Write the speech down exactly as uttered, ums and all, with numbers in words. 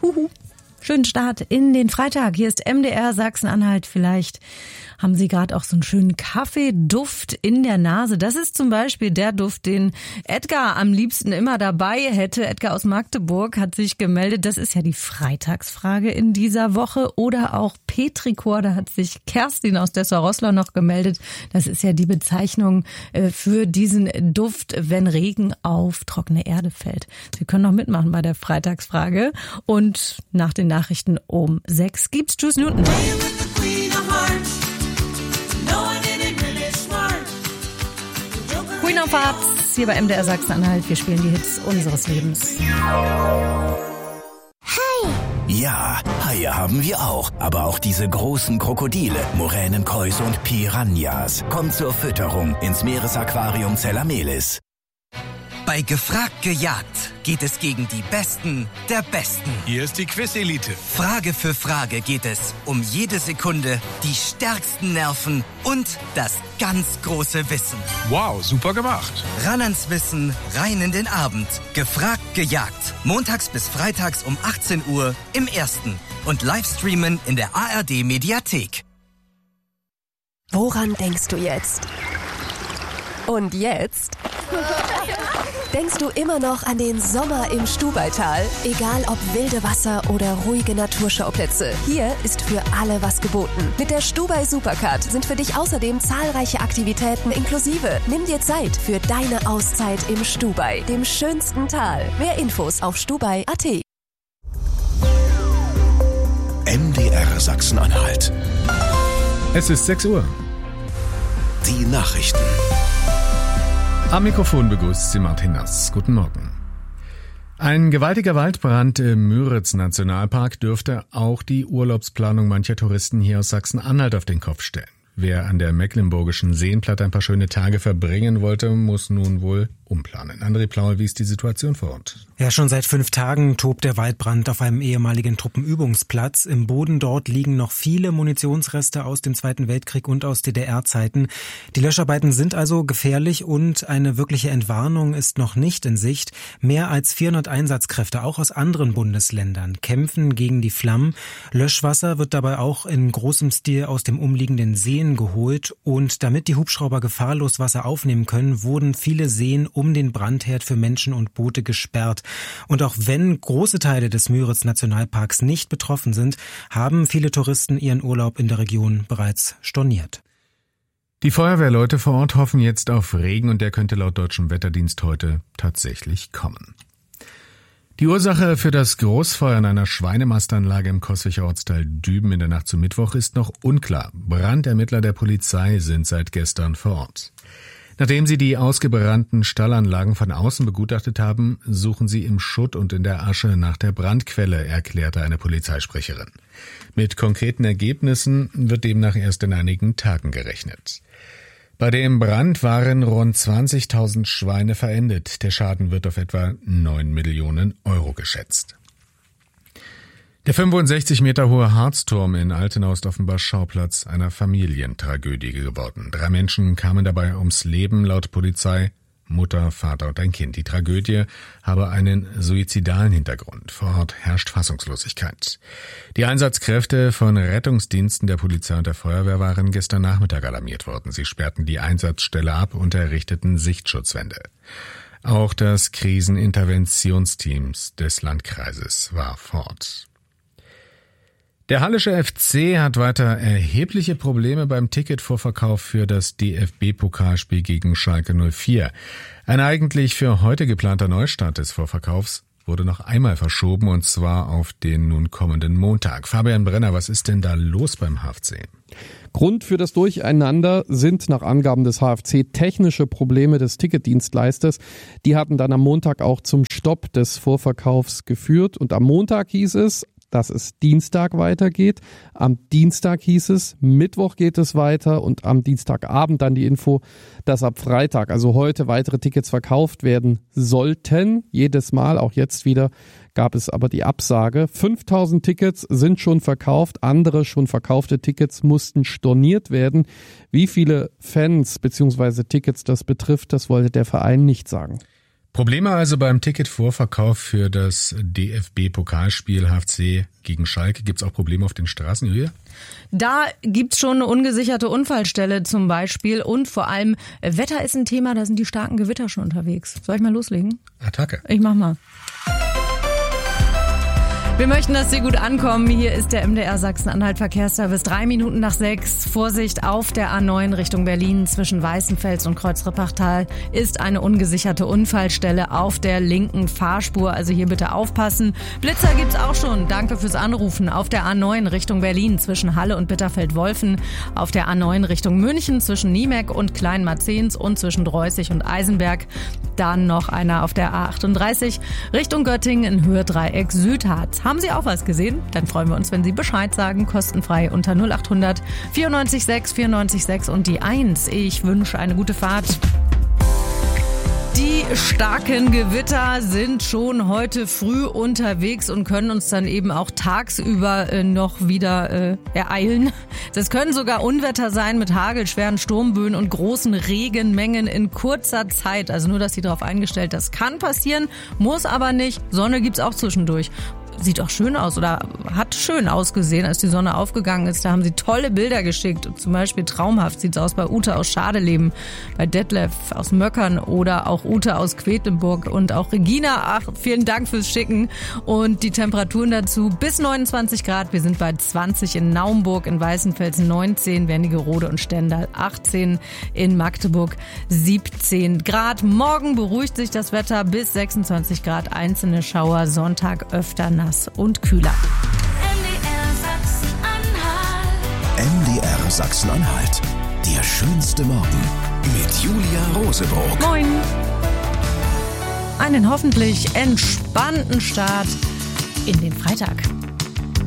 Huhu. Schönen Start in den Freitag. Hier ist M D R Sachsen-Anhalt. Vielleicht haben Sie gerade auch so einen schönen Kaffeeduft in der Nase. Das ist zum Beispiel der Duft, den Edgar am liebsten immer dabei hätte. Edgar aus Magdeburg hat sich gemeldet. Das ist ja die Freitagsfrage in dieser Woche. Oder auch Petrichor, da hat sich Kerstin aus Dessau-Rosslau noch gemeldet. Das ist ja die Bezeichnung für diesen Duft, wenn Regen auf trockene Erde fällt. Sie können noch mitmachen bei der Freitagsfrage. Und nach den Nachrichten um sechs gibt's Juice Newton. Queen of Hearts hier bei M D R Sachsen-Anhalt. Wir spielen die Hits unseres Lebens. Hi! Ja, Haie haben wir auch. Aber auch diese großen Krokodile, Muränen, Kois und Piranhas. Kommt zur Fütterung ins Meeresaquarium Zellamelis. Bei Gefragt gejagt geht es gegen die Besten der Besten. Hier ist die Quiz-Elite. Frage für Frage geht es um jede Sekunde, die stärksten Nerven und das ganz große Wissen. Wow, super gemacht. Ran ans Wissen, rein in den Abend. Gefragt gejagt. Montags bis freitags um achtzehn Uhr im Ersten. Und Livestreamen in der A R D-Mediathek. Woran denkst du jetzt? Und jetzt? Denkst du immer noch an den Sommer im Stubaital? Egal ob wilde Wasser oder ruhige Naturschauplätze, hier ist für alle was geboten. Mit der Stubai Supercard sind für dich außerdem zahlreiche Aktivitäten inklusive. Nimm dir Zeit für deine Auszeit im Stubai, dem schönsten Tal. Mehr Infos auf stubai punkt a t. M D R Sachsen-Anhalt. Es ist sechs Uhr. Die Nachrichten. Am Mikrofon begrüßt Sie Martin Nass. Guten Morgen. Ein gewaltiger Waldbrand im Müritz-Nationalpark dürfte auch die Urlaubsplanung mancher Touristen hier aus Sachsen-Anhalt auf den Kopf stellen. Wer an der mecklenburgischen Seenplatte ein paar schöne Tage verbringen wollte, muss nun wohl umplanen. André Plaul wies die Situation vor Ort. Ja, schon seit fünf Tagen tobt der Waldbrand auf einem ehemaligen Truppenübungsplatz. Im Boden dort liegen noch viele Munitionsreste aus dem Zweiten Weltkrieg und aus D D R-Zeiten. Die Löscharbeiten sind also gefährlich und eine wirkliche Entwarnung ist noch nicht in Sicht. Mehr als vierhundert Einsatzkräfte, auch aus anderen Bundesländern, kämpfen gegen die Flammen. Löschwasser wird dabei auch in großem Stil aus dem umliegenden Seen geholt. Und damit die Hubschrauber gefahrlos Wasser aufnehmen können, wurden viele Seen um den Brandherd für Menschen und Boote gesperrt. Und auch wenn große Teile des Müritz-Nationalparks nicht betroffen sind, haben viele Touristen ihren Urlaub in der Region bereits storniert. Die Feuerwehrleute vor Ort hoffen jetzt auf Regen und der könnte laut deutschem Wetterdienst heute tatsächlich kommen. Die Ursache für das Großfeuer in einer Schweinemastanlage im Coswiger Ortsteil Düben in der Nacht zum Mittwoch ist noch unklar. Brandermittler der Polizei sind seit gestern vor Ort. Nachdem sie die ausgebrannten Stallanlagen von außen begutachtet haben, suchen sie im Schutt und in der Asche nach der Brandquelle, erklärte eine Polizeisprecherin. Mit konkreten Ergebnissen wird demnach erst in einigen Tagen gerechnet. Bei dem Brand waren rund zwanzigtausend Schweine verendet. Der Schaden wird auf etwa neun Millionen Euro geschätzt. Der fünfundsechzig Meter hohe Harzturm in Altenau ist offenbar Schauplatz einer Familientragödie geworden. Drei Menschen kamen dabei ums Leben, laut Polizei. Mutter, Vater und ein Kind. Die Tragödie habe einen suizidalen Hintergrund. Vor Ort herrscht Fassungslosigkeit. Die Einsatzkräfte von Rettungsdiensten der Polizei und der Feuerwehr waren gestern Nachmittag alarmiert worden. Sie sperrten die Einsatzstelle ab und errichteten Sichtschutzwände. Auch das Kriseninterventionsteams des Landkreises war vor Ort. Der Hallische F C hat weiter erhebliche Probleme beim Ticketvorverkauf für das D F B-Pokalspiel gegen Schalke null vier. Ein eigentlich für heute geplanter Neustart des Vorverkaufs wurde noch einmal verschoben, und zwar auf den nun kommenden Montag. Fabian Brenner, was ist denn da los beim H F C? Grund für das Durcheinander sind nach Angaben des H F C technische Probleme des Ticketdienstleisters. Die hatten dann am Montag auch zum Stopp des Vorverkaufs geführt. Und am Montag hieß es, dass es Dienstag weitergeht. Am Dienstag hieß es, Mittwoch geht es weiter und am Dienstagabend dann die Info, dass ab Freitag, also heute, weitere Tickets verkauft werden sollten. Jedes Mal, auch jetzt wieder, gab es aber die Absage. fünftausend Tickets sind schon verkauft, andere schon verkaufte Tickets mussten storniert werden. Wie viele Fans bzw. Tickets das betrifft, das wollte der Verein nicht sagen. Probleme also beim Ticketvorverkauf für das D F B-Pokalspiel H F C gegen Schalke. Gibt's auch Probleme auf den Straßen, Julia? Da gibt's schon eine ungesicherte Unfallstelle zum Beispiel und vor allem Wetter ist ein Thema, da sind die starken Gewitter schon unterwegs. Soll ich mal loslegen? Attacke. Ich mach mal. Wir möchten, dass Sie gut ankommen. Hier ist der M D R Sachsen-Anhalt Verkehrsservice. Drei Minuten nach sechs. Vorsicht auf der A neun Richtung Berlin zwischen Weißenfels und Kreuzrippachtal ist eine ungesicherte Unfallstelle auf der linken Fahrspur. Also hier bitte aufpassen. Blitzer gibt's auch schon. Danke fürs Anrufen. Auf der A neun Richtung Berlin zwischen Halle und Bitterfeld-Wolfen. Auf der A neun Richtung München zwischen Niemeck und Kleinmarzens und zwischen Dreußig und Eisenberg. Dann noch einer auf der A achtunddreißig Richtung Göttingen in Höhe Dreieck Südharz. Haben Sie auch was gesehen? Dann freuen wir uns, wenn Sie Bescheid sagen. Kostenfrei unter null acht hundert vierundneunzig sechs vierundneunzig sechs und die eins. Ich wünsche eine gute Fahrt. Die starken Gewitter sind schon heute früh unterwegs und können uns dann eben auch tagsüber äh, noch wieder äh, ereilen. Das können sogar Unwetter sein mit Hagel, schweren Sturmböen und großen Regenmengen in kurzer Zeit. Also nur, dass Sie darauf eingestellt, das kann passieren, muss aber nicht. Sonne gibt's auch zwischendurch. Sieht auch schön aus oder hat schön ausgesehen, als die Sonne aufgegangen ist. Da haben sie tolle Bilder geschickt. Zum Beispiel traumhaft sieht's aus bei Ute aus Schadeleben, bei Detlef aus Möckern oder auch Ute aus Quedlinburg und auch Regina. Ach, vielen Dank fürs Schicken. Und die Temperaturen dazu bis neunundzwanzig Grad. Wir sind bei zwanzig in Naumburg, in Weißenfels neunzehn, Wernigerode und Stendal achtzehn, in Magdeburg siebzehn Grad. Morgen beruhigt sich das Wetter bis sechsundzwanzig Grad. Einzelne Schauer, Sonntag öfter nass und kühler. M D R Sachsen-Anhalt. Der schönste Morgen mit Julia Rosebroock. Moin. Einen hoffentlich entspannten Start in den Freitag.